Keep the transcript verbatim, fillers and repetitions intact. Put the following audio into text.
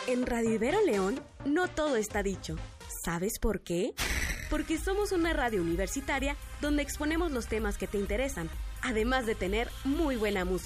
En Radio Ibero León, no todo está dicho. ¿Sabes por qué? Porque somos una radio universitaria donde exponemos los temas que te interesan, además de tener muy buena música.